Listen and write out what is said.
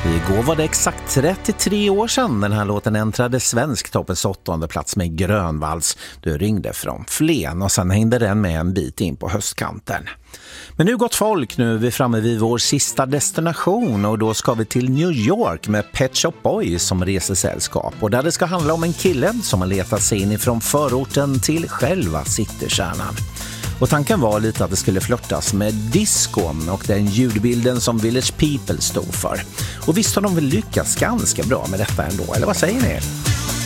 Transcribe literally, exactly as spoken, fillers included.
Igår var det exakt trettiotre år sedan den här låten äntrade svensk toppens åttonde plats med Grönvalls. Du ringde från Flen och sen hängde den med en bit in på höstkanten. Men nu gott folk, nu är vi framme vid vår sista destination och då ska vi till New York med Pet Shop Boys som resesällskap och där det ska handla om en kille som har letat sig in ifrån förorten till själva citykärnan. Och tanken var lite att det skulle flörtas med disco och den ljudbilden som Village People stod för. Och visst har de väl lyckats ganska bra med detta ändå, eller vad säger ni?